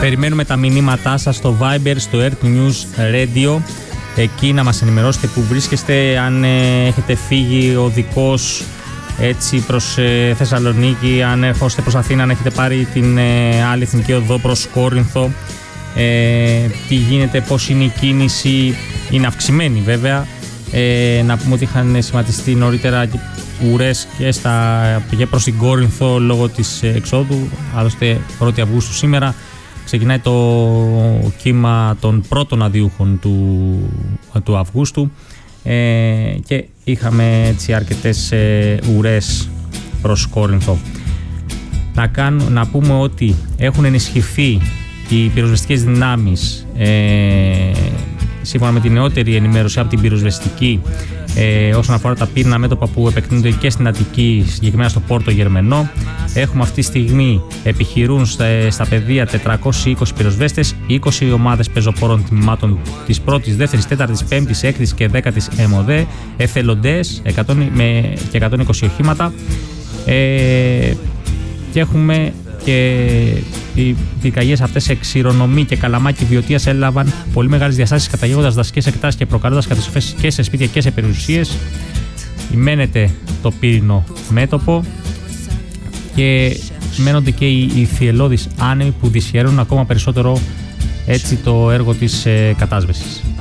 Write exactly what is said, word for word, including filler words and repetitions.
Περιμένουμε τα μηνύματά σας στο Viber, στο Earth News Radio. Εκεί να μας ενημερώσετε που βρίσκεστε, αν ε, έχετε φύγει οδικός έτσι προς ε, Θεσσαλονίκη, αν έρχεστε προς Αθήνα, αν έχετε πάρει την ε, άλλη εθνική οδό προς Κόρινθο, ε, τι γίνεται, πώς είναι η κίνηση, είναι αυξημένη βέβαια. Ε, να πούμε ότι είχαν σχηματιστεί νωρίτερα ουρές και, στα, και προς την Κόρινθο λόγω της εξόδου, άλλωστε πρώτη Αυγούστου σήμερα. Ξεκινάει το κύμα των πρώτων αδειούχων του, του Αυγούστου ε, και είχαμε έτσι αρκετές ε, ουρές προς Κόρινθο. Να, κάνουμε, να πούμε ότι έχουν ενισχυθεί οι πυροσβεστικές δυνάμεις ε, σύμφωνα με την νεότερη ενημέρωση από την πυροσβεστική ε, όσον αφορά τα πύρνα μέτωπα που επεκτείνονται και στην Αττική, συγκεκριμένα στο Πόρτο Γερμενό. Έχουμε αυτή τη στιγμή, επιχειρούν στα, στα πεδία τετρακόσιοι είκοσι πυροσβέστες, είκοσι ομάδες πεζοπόρων τμήματων της πρώτης, δεύτερης, τέταρτης, πέμπτης, έκτης και δέκατης ΕΜΟΔΕ, εθελοντές εκατό με, και εκατόν είκοσι οχήματα ε, και έχουμε και οι πυρκαγιές αυτές σε Ξηρονομí και Καλαμάκι Βιωτίας έλαβαν πολύ μεγάλες διαστάσεις, καταγέγοντας δασικές εκτάσεις και προκαλώντας καταστροφές και σε σπίτια και σε περιουσίες. Ημένεται το πύρινο μέτωπο και μένονται και οι, οι θυελλώδεις άνεμοι που δυσχεραίνουν ακόμα περισσότερο έτσι το έργο της ε, κατάσβεσης.